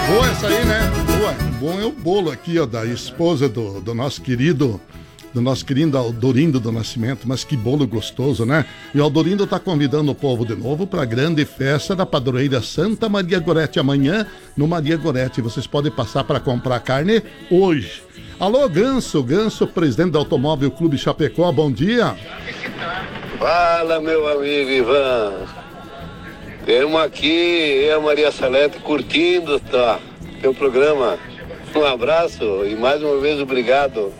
Boa essa aí, né? Boa. Bom é o bolo aqui, ó, da esposa do nosso querido Aldorindo do Nascimento. Mas que bolo gostoso, né? E o Aldorindo tá convidando o povo de novo para a grande festa da padroeira Santa Maria Gorete amanhã no Maria Gorete. Vocês podem passar para comprar carne hoje. Alô, Ganso, presidente do Automóvel Clube Chapecó, bom dia. Fala, meu amigo Ivan. Temos aqui, eu e a Maria Salete, curtindo teu programa. Um abraço e mais uma vez obrigado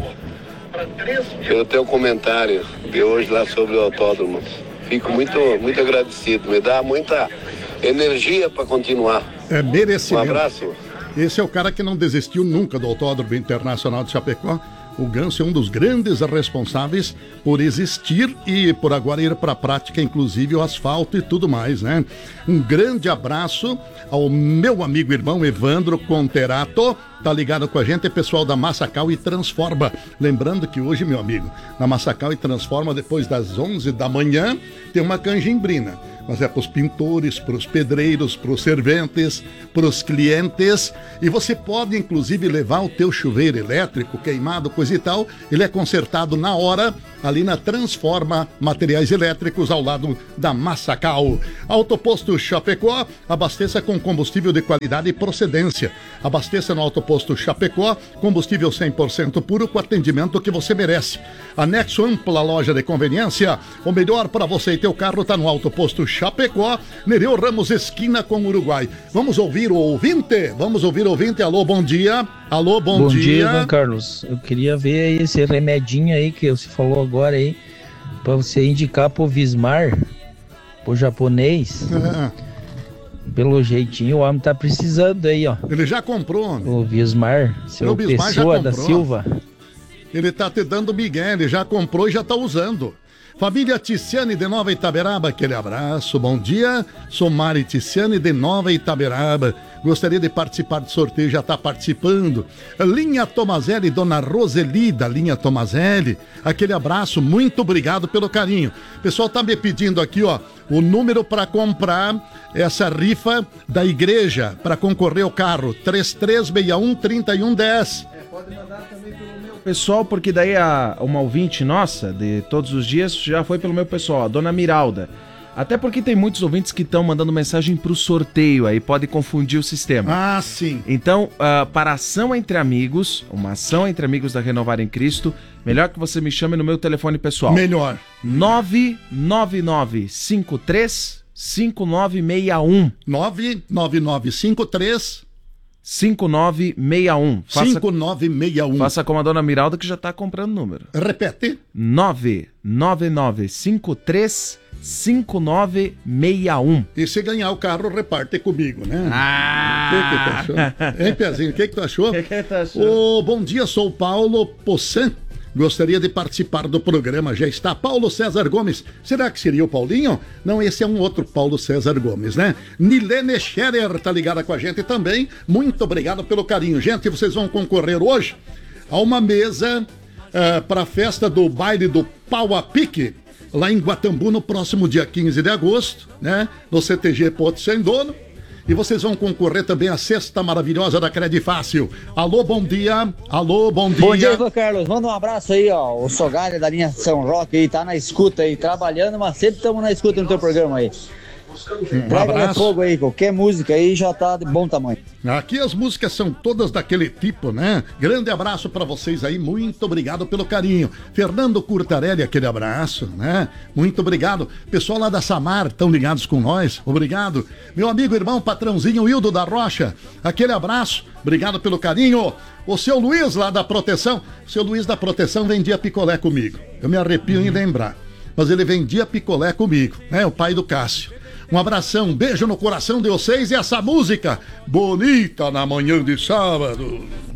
pelo teu comentário de hoje lá sobre o autódromo. Fico muito agradecido, me dá muita energia para continuar. É merecimento. Um abraço. Esse é o cara que não desistiu nunca do Autódromo Internacional de Chapecó. O Ganso é um dos grandes responsáveis por existir e por agora ir para a prática, inclusive o asfalto e tudo mais, né? Um grande abraço ao meu amigo irmão Evandro Conterato, tá ligado com a gente, é pessoal da Massacal e Transforma. Lembrando que hoje, meu amigo, na Massacal e Transforma, depois das 11 da manhã, tem uma canjimbrina. Mas é para os pintores, para os pedreiros, para os serventes, para os clientes. E você pode, inclusive, levar o teu chuveiro elétrico queimado, coisa e tal. Ele é consertado na hora, ali na Transforma Materiais Elétricos, ao lado da Massacal. Autoposto Chapecó, abasteça com combustível de qualidade e procedência. Abasteça no Autoposto Chapecó, combustível 100% puro com atendimento que você merece. Anexo ampla loja de conveniência. O melhor para você e teu carro está no Autoposto Chapecó, Nereu Ramos, esquina com Uruguai. Vamos ouvir o ouvinte? Alô, bom dia. Alô, bom dia. Bom dia, Ivan Carlos. Eu queria ver aí esse remedinho aí que você falou agora aí, pra você indicar pro Vismar, pro japonês. Pelo jeitinho, o homem tá precisando aí, ó. Ele já comprou, homem. O Vismar, seu Pessoa da Silva. Ele tá te dando migué, ele já comprou e já tá usando. Família Ticiane de Nova Itaberaba, aquele abraço, bom dia. Sou Mari Ticiane de Nova Itaberaba. Gostaria de participar do sorteio, já está participando. Linha Tomazelli, Dona Roseli da Linha Tomazelli, aquele abraço, muito obrigado pelo carinho. O pessoal tá me pedindo aqui, ó, o número para comprar essa rifa da igreja, para concorrer ao carro, 3361-3110. Pode mandar também pelo meu pessoal, porque daí uma ouvinte nossa, de todos os dias, já foi pelo meu pessoal, a Dona Miralda. Até porque tem muitos ouvintes que estão mandando mensagem pro sorteio, aí pode confundir o sistema. Ah, sim. Então, para ação entre amigos, uma ação entre amigos da Renovar em Cristo, melhor que você me chame no meu telefone pessoal. Melhor. 99953-5961. 99953 5961. 5961. Faça como a Dona Miralda, que já está comprando o número. Repete. 99953-5961. E se ganhar o carro, reparte comigo, né? O que tu achou? Hein, Pezinho, o que tu achou? O que tu achou? Bom dia, sou o Paulo Possan. Gostaria de participar do programa. Já está Paulo César Gomes. Será que seria o Paulinho? Não, esse é um outro Paulo César Gomes, né? Nilene Scherer tá ligada com a gente também. Muito obrigado pelo carinho. Gente, vocês vão concorrer hoje a uma mesa para a festa do baile do Pau a Pique, lá em Guatambu, no próximo dia 15 de agosto, né? No CTG Porto Sem Dono. E vocês vão concorrer também à cesta maravilhosa da Credifácil. Alô, bom dia. Alô, bom dia. Bom dia, Ivan Carlos. Manda um abraço aí, ó. O Sogalha da linha São Roque aí, tá na escuta aí, trabalhando, mas sempre estamos na escuta no teu programa aí. Prega fogo aí, qualquer música aí já tá de bom tamanho. Aqui as músicas são todas daquele tipo, né? Grande abraço pra vocês aí, muito obrigado pelo carinho. Fernando Curtarelli, aquele abraço, né? Muito obrigado. Pessoal lá da Samar, estão ligados com nós, obrigado. Meu amigo, irmão, patrãozinho Hildo da Rocha, aquele abraço, obrigado pelo carinho. O seu Luiz lá da Proteção, o seu Luiz da Proteção vendia picolé comigo. Eu me arrepio em lembrar, mas ele vendia picolé comigo, né? O pai do Cássio. Um abração, um beijo no coração de vocês e essa música bonita na manhã de sábado.